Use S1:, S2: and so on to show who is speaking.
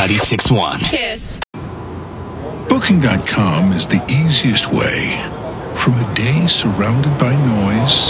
S1: 96.1.
S2: Kiss.
S3: Booking.com is the easiest way. From a day surrounded by noise